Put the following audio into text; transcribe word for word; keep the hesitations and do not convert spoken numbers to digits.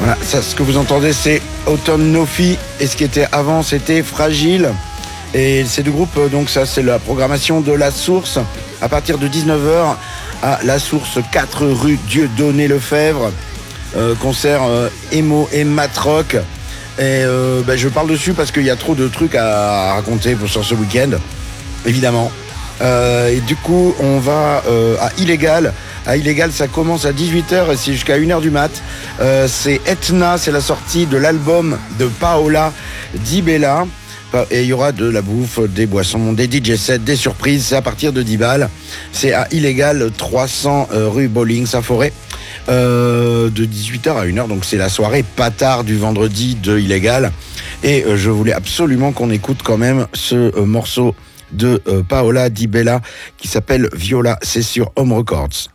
Voilà, ça, ce que vous entendez, c'est Autumn Nofi, et ce qui était avant, c'était Fragile. Et ces deux groupes, donc ça, c'est la programmation de La Source, à partir de dix-neuf heures, à La Source, quatre rue Dieudonné-Lefebvre. Euh, concert euh, emo et matrock. Et euh, ben, je parle dessus parce qu'il y a trop de trucs à raconter pour, sur ce week-end, évidemment. Euh, et du coup, on va euh, à Illégal. À Illégal, ça commence à dix-huit heures et c'est jusqu'à une heure du mat. Euh, c'est Etna, c'est la sortie de l'album de Paola Di Bella. Et il y aura de la bouffe, des boissons, des D J sets, des surprises. C'est à partir de dix balles. C'est à Illégal, trois cents euh, rue Bolling, Saint-Forêt. Euh, de dix-huit heures à une heure, donc c'est la soirée patard du vendredi de Illégal. Et euh, je voulais absolument qu'on écoute quand même ce euh, morceau de euh, Paola Di Bella qui s'appelle Viola, c'est sur Home Records.